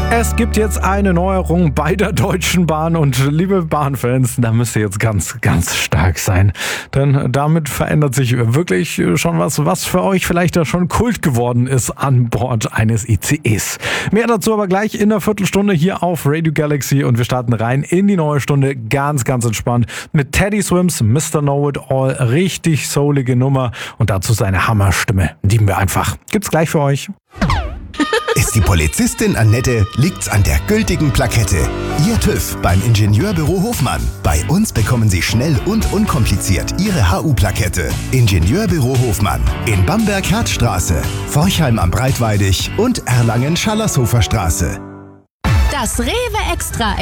Es gibt jetzt eine Neuerung bei der Deutschen Bahn und liebe Bahnfans, da müsst ihr jetzt ganz, ganz stark sein. Denn damit verändert sich wirklich schon was für euch vielleicht da schon Kult geworden ist an Bord eines ICEs. Mehr dazu aber gleich in der Viertelstunde hier auf Radio Galaxy und wir starten rein in die neue Stunde ganz, ganz entspannt mit Teddy Swims, Mr. Know It All, richtig soulige Nummer und dazu seine Hammerstimme. Lieben wir einfach. Gibt's gleich für euch. Ist die Polizistin Annette, liegt's an der gültigen Plakette. Ihr TÜV beim Ingenieurbüro Hofmann. Bei uns bekommen Sie schnell und unkompliziert Ihre HU-Plakette. Ingenieurbüro Hofmann. In Bamberg-Herzstraße, Forchheim am Breitweidig und Erlangen-Schallershofer Straße. Das Rewe Extra